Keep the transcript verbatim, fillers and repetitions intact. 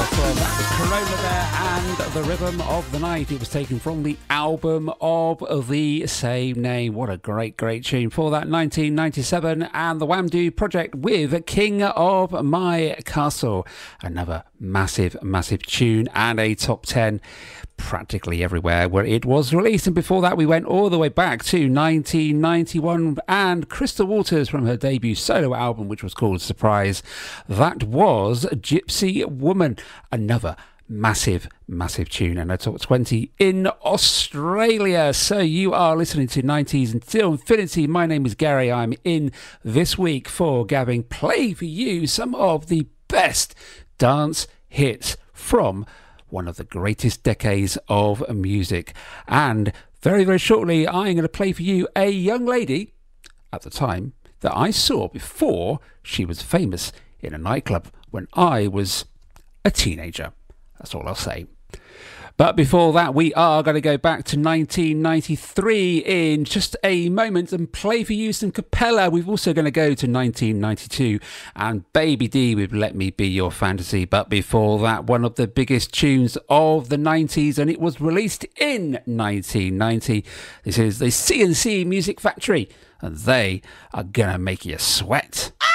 from Corona there and The Rhythm of the Night. It was taken from the album of the same name. What a great, great tune. For that, nineteen ninety-seven and the Wamdue Project with King of My Castle. Another massive, massive tune and a top ten practically everywhere where it was released. And before that, we went all the way back to nineteen ninety-one and Crystal Waters from her debut solo album, which was called Surprise. That was Gypsy Woman. Another massive, massive tune and a top twenty in Australia. So you are listening to nineties Until Infinity. My name is Gary. I'm in this week for Gavin Play for you some of the best dance hits from one of the greatest decades of music. And very, very shortly, I'm going to play for you a young lady at the time that I saw before she was famous in a nightclub when I was a teenager. That's all I'll say. But before that, we are going to go back to nineteen ninety-three in just a moment and play for you some Capella. We're also going to go to nineteen ninety-two and Baby D with Let Me Be Your Fantasy. But before that, one of the biggest tunes of the nineties, and it was released in nineteen ninety. This is the C and C Music Factory, and they are going to make you sweat.